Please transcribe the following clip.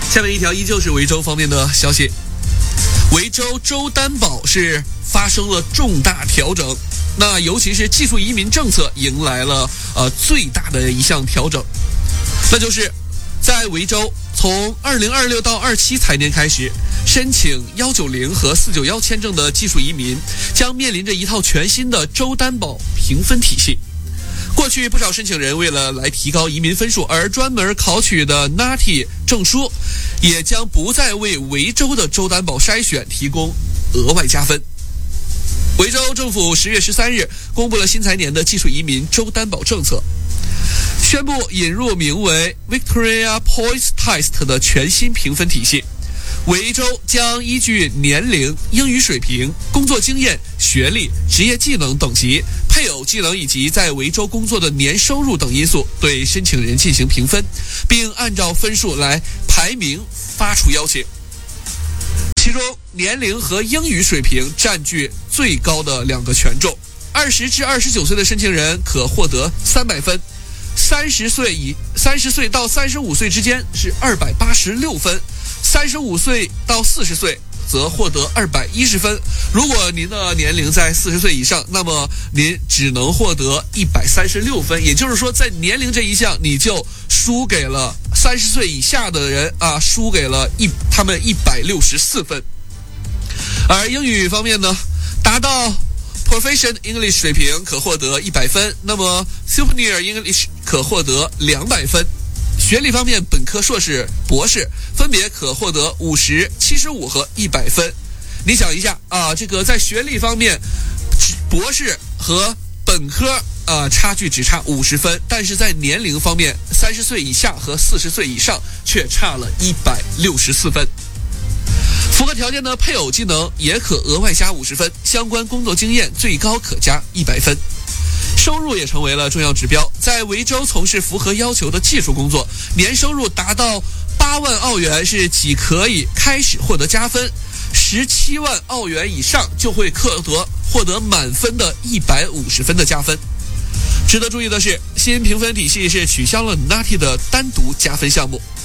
下面一条依旧是维州方面的消息，维州州担保是发生了重大调整，那尤其是技术移民政策迎来了最大的一项调整，那就是在维州从2026到27财年开始，申请190和491签证的技术移民将面临着一套全新的州担保评分体系。过去不少申请人为了来提高移民分数而专门考取的 NATI 证书，也将不再为维州的州担保筛选提供额外加分。维州政府10月13日公布了新财年的技术移民州担保政策，宣布引入名为 Victoria Points Test 的全新评分体系。维州将依据年龄、英语水平、工作经验、学历、职业技能等级、配偶技能以及在维州工作的年收入等因素对申请人进行评分，并按照分数来排名发出邀请。其中年龄和英语水平占据最高的两个权重，20至29岁的申请人可获得300分，30岁到35岁之间是286分，35岁到40岁则获得210分。如果您的年龄在40岁以上，那么您只能获得136分。也就是说，在年龄这一项，你就输给了30岁以下的人啊，输给了他们164分。而英语方面呢，达到 Proficient English 水平可获得100分，那么 Superior English 可获得200分。学历方面，本科、硕士、博士分别可获得50、75和100分。你想一下啊，这个在学历方面，博士和本科差距只差50分，但是在年龄方面，30岁以下和40岁以上却差了164分。符合条件的配偶技能也可额外加50分，相关工作经验最高可加100分。收入也成为了重要指标，在维州从事符合要求的技术工作，年收入达到8万澳元是即可以开始获得加分，17万澳元以上就会获得满分的150分的加分。值得注意的是，新评分体系是取消了 NATI 的单独加分项目，